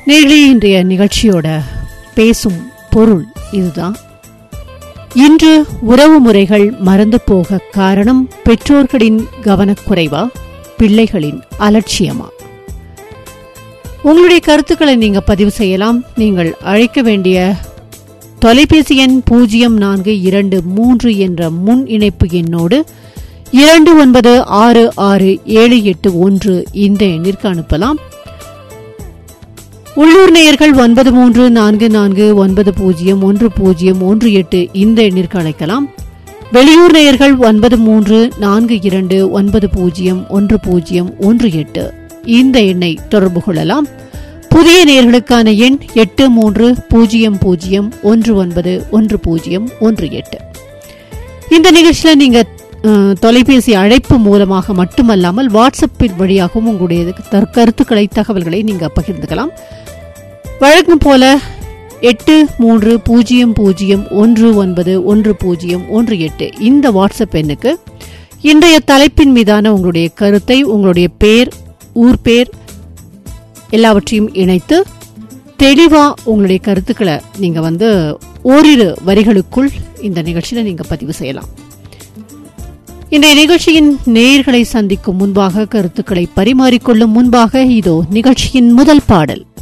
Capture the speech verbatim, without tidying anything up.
நேர்களே, இன்றைய நிகழ்ச்சியோட பேசும் பொருள் இதுதான். இன்று உறவு முறைகள் மறந்து போக காரணம் பெற்றோர்களின் கவனக்குறைவா, பிள்ளைகளின் அலட்சியமா? உங்களுடைய கருத்துக்களை நீங்க பதிவு செய்யலாம். நீங்கள் அழைக்க வேண்டிய தொலைபேசி எண் பூஜ்ஜியம் நான்கு இரண்டு மூன்று என்ற முன் இணைப்பு எண்ணோடு இரண்டு ஒன்பது ஆறு ஆறு ஏழு எட்டு ஒன்று இந்த எண்ணிற்கு அனுப்பலாம். உள்ளூர் நேயர்கள் ஒன்பது மூன்று நான்கு நான்கு ஒன்பது பூஜ்ஜியம் ஒன்று பூஜ்ஜியம் ஒன்று எட்டு இந்த எண்ணிற்கு அழைக்கலாம். வெளியூர் நேயர்கள் ஒன்பது மூன்று நான்கு இரண்டு ஒன்பது பூஜ்ஜியம் ஒன்று பூஜ்ஜியம் ஒன்று எட்டு இந்த எண்ணை தொடர்பு கொள்ளலாம். புதிய நேயர்களுக்கான எண் எட்டு மூன்று பூஜ்ஜியம் பூஜ்ஜியம் ஒன்று ஒன்பது ஒன்று பூஜ்ஜியம் ஒன்று எட்டு. இந்த நிகழ்ச்சியில நீங்க தொலைபேசி அழைப்பு மூலமாக மட்டுமல்லாமல் வாட்ஸ்அப்பின் வழியாகவும் உங்களுடைய கருத்துக்களை, தகவல்களை நீங்க பகிர்ந்துக்கலாம். வழக்கம் போல எட்டு மூன்று பூஜ்ஜியம் பூஜ்ஜியம் ஒன்று ஒன்பது ஒன்று பூஜ்ஜியம் ஒன்று எட்டு இந்த வாட்ஸ்அப் எண்ணுக்கு இன்றைய தலைப்பின் மீதான உங்களுடைய கருத்தை, உங்களுடைய பேர், ஊர் பேர் எல்லாவற்றையும் இணைத்து தெளிவா உங்களுடைய கருத்துக்களை நீங்க வந்து ஓரிரு வரிகளுக்குள் இந்த நிகழ்ச்சியில நீங்க பதிவு செய்யலாம். இன்றைய நிகழ்ச்சியின் நேயர்களை சந்திக்கும் முன்பாக, கருத்துக்களை பரிமாறிக்கொள்ளும் முன்பாக இதோ நிகழ்ச்சியின் முதல் பாடல்.